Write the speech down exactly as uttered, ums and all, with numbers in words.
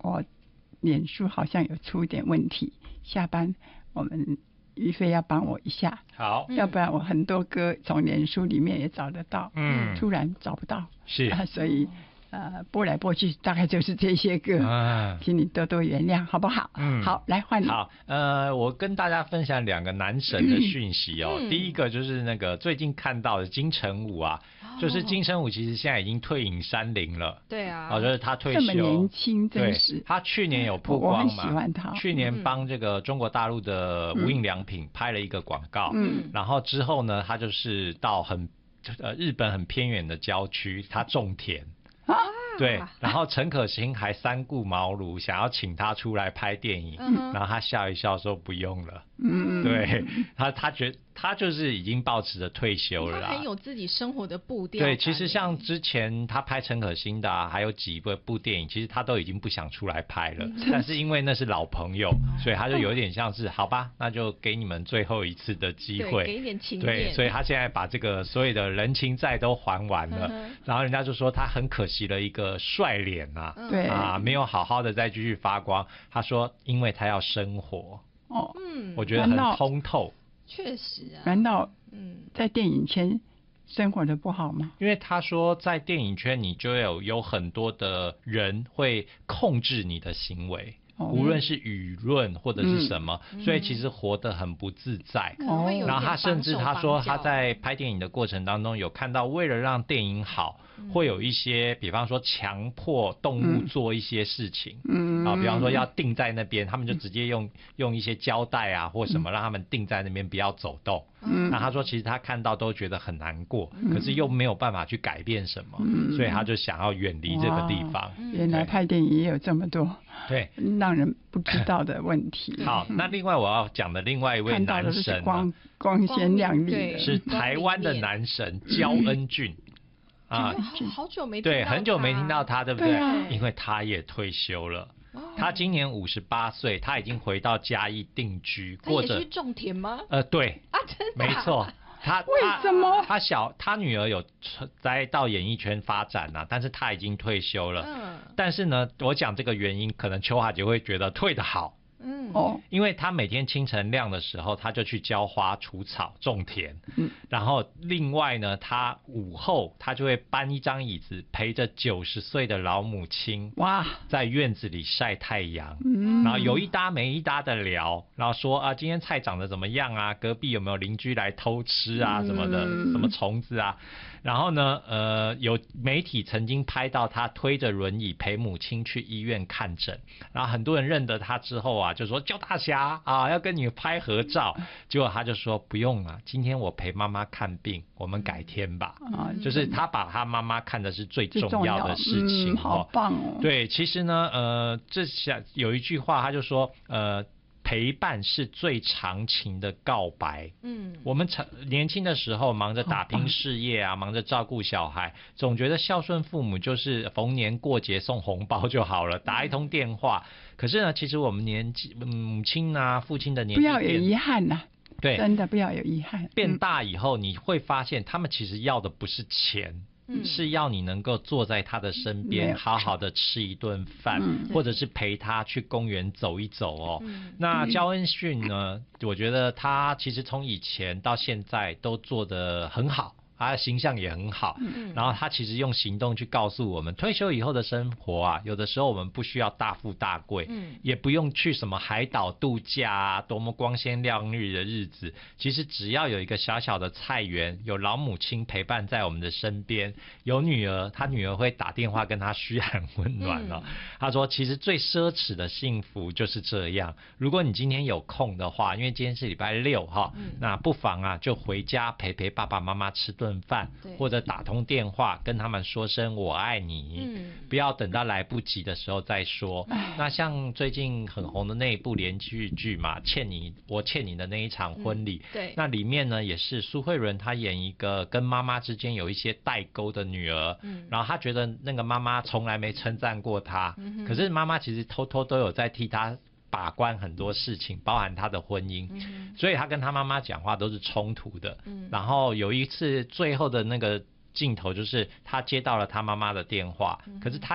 我脸书好像有出一点问题，下班我们于飞要帮我一下， 好， 要不然我很多歌从脸书里面也找得到， 嗯， 突然找不到， 是， 啊、所以呃拨来拨去大概就是这些歌，啊、请你多多原谅，好不好？ 嗯， 好，来换你。 好，呃，我跟大家分享两个男神的讯息哦。嗯、第一个就是那个最近看到的金城武啊，哦、就是金城武其实现在已经退隐山林了。 对啊， 哦，就是他退休， 这么年轻，真是。 他去年有曝光嘛？ 我很喜欢他。 去年帮这个中国大陆的无印良品拍了一个广告，嗯，然后之后呢，他就是到很呃日本很偏远的郊区，他种田。啊，对，然后陈可辛还三顾茅庐，想要请他出来拍电影，嗯、然后他笑一笑说不用了。嗯，对他，他觉得他就是已经抱持着退休了啦， 他很有自己生活的步调。 对，其实像之前他拍陈可辛的、啊，还有几部部电影，其实他都已经不想出来拍了，嗯、但是因为那是老朋友，所以他就有点像是、嗯、好吧，那就给你们最后一次的机会， 给一点情面。 对，所以他现在把这个所有的人情债都还完了，嗯、然后人家就说他很可惜了一个帅脸啊， 对、嗯、 啊，没有好好的再继续发光。他说，因为他要生活。哦，嗯，我觉得很通透。 确实啊。 难道嗯，在电影圈生活的不好吗？ 因为他说，在电影圈你就有有很多的人会控制你的行为。哦、无论是舆论或者是什么、嗯、所以其实活得很不自在、 哦、 然后他甚至他说他在拍电影的过程当中有看到为了让电影好、嗯、会有一些比方说强迫动物做一些事情、嗯啊、比方说要定在那边、嗯、他们就直接用用一些胶带啊或什么让他们定在那边不要走动、嗯、那他说其实他看到都觉得很难过、嗯、可是又没有办法去改变什么、嗯、所以他就想要远离这个地方。 原来拍电影也有这么多对让人不知道的问题。 好，那另外我要讲的另外一位男神、啊、 光光鲜亮丽的是台湾的男神焦恩俊、 嗯、啊，好久没听到他对，很久没听到他，对不对？ 对啊、 因为他也退休了。他今年五十八岁，他已经回到嘉义定居， 过着。他也去种田吗？ 呃，对， 啊，真的、 啊，没错。他为什么？ 他小，他女儿有在到演艺圈发展啊，但是他已经退休了。嗯。但是呢，我讲这个原因，可能秋华姐会觉得退得好。嗯哦，因为他每天清晨亮的时候，他就去浇花、除草、种田。嗯，然后另外呢，他午后他就会搬一张椅子，陪着九十岁的老母亲哇，在院子里晒太阳。嗯，然后有一搭没一搭的聊，然后说啊，今天菜长得怎么样啊？隔壁有没有邻居来偷吃啊？什么的，嗯、什么虫子啊？然后呢，呃，有媒体曾经拍到他推着轮椅陪母亲去医院看诊，然后很多人认得他之后啊，就说焦大侠啊，要跟你拍合照。结果他就说不用了，今天我陪妈妈看病，我们改天吧。啊、嗯，就是他把他妈妈看的是最重要的事情。 嗯、好棒哦。 对，其实呢，呃，这下有一句话，他就说，呃。陪伴是最长情的告白。嗯，我们年轻的时候忙着打拼事业啊，忙着照顾小孩，总觉得孝顺父母就是逢年过节送红包就好了，打一通电话。嗯、可是呢，其实我们年纪母亲啊、父亲的年纪不要有遗憾呐、啊。 对， 真的不要有遗憾。 变大以后，你会发现他们其实要的不是钱。嗯、是要你能够坐在他的身边，好好的吃一顿饭，嗯、或者是陪他去公园走一走哦。嗯、那焦恩俊呢？我觉得他其实从以前到现在都做得很好。他的形象也很好，嗯、然后他其实用行动去告诉我们，退休以后的生活啊，有的时候我们不需要大富大贵，嗯、也不用去什么海岛度假啊，多么光鲜亮丽的日子。其实只要有一个小小的菜园，有老母亲陪伴在我们的身边，有女儿，他女儿会打电话跟他嘘寒问暖哦。嗯、他说，其实最奢侈的幸福就是这样。如果你今天有空的话，因为今天是礼拜六哈，嗯、那不妨啊就回家陪陪爸爸妈妈吃顿饭，或者打通电话跟他们说声我爱你，嗯、不要等到来不及的时候再说。嗯、那像最近很红的那一部连续剧嘛，欠你我欠你的那一场婚礼，嗯、对，那里面呢也是苏慧伦她演一个跟妈妈之间有一些代沟的女儿，嗯、然后她觉得那个妈妈从来没称赞过她，嗯、可是妈妈其实偷偷都有在替她把关很多事情，包含他的婚姻，嗯、所以他跟他妈妈讲话都是冲突的。嗯、然后有一次最后的那个镜头就是他接到了他妈妈的电话，嗯、可是他